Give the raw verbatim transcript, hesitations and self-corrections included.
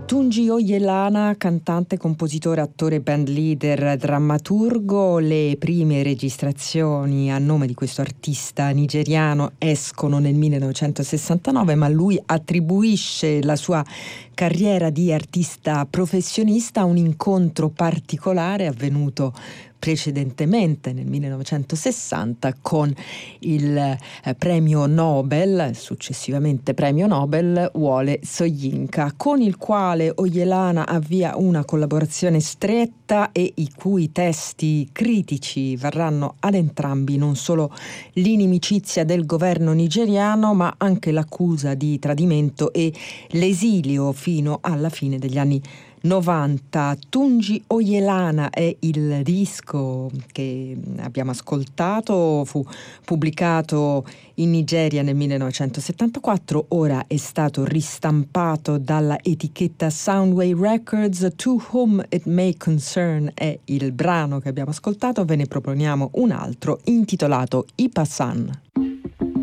Tunji Oyelana, cantante, compositore, attore, band leader, drammaturgo. Le prime registrazioni a nome di questo artista nigeriano escono nel millenovecentosessantanove, ma lui attribuisce la sua carriera di artista professionista a un incontro particolare avvenuto precedentemente nel millenovecentosessanta con il eh, premio Nobel, successivamente premio Nobel, Wole Soyinka, con il quale Oyelana avvia una collaborazione stretta e i cui testi critici varranno ad entrambi non solo l'inimicizia del governo nigeriano, ma anche l'accusa di tradimento e l'esilio fino alla fine degli anni novanta. Tunji Oyelana è il disco che abbiamo ascoltato, fu pubblicato in Nigeria nel millenovecentosettantaquattro, ora è stato ristampato dalla etichetta Soundway Records. To Whom It May Concern è il brano che abbiamo ascoltato, ve ne proponiamo un altro intitolato Ipasan.